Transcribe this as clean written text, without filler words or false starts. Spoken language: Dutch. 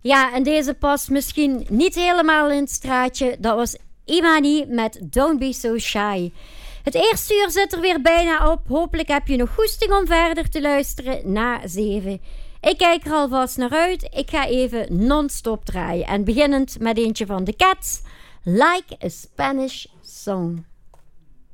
Ja, en deze past misschien niet helemaal in het straatje. Dat was Imani met Don't Be So Shy. Het eerste uur zit er weer bijna op. Hopelijk heb je nog goesting om verder te luisteren na 7. Ik kijk er alvast naar uit. Ik ga even non-stop draaien. En beginnend met eentje van The Cats. Like a Spanish Song.